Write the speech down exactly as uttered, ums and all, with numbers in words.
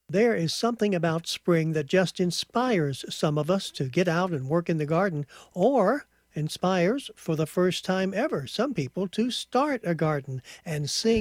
There is something about spring that just inspires some of us to get out and work in the garden, or inspires, for the first time ever, some people to start a garden and sing.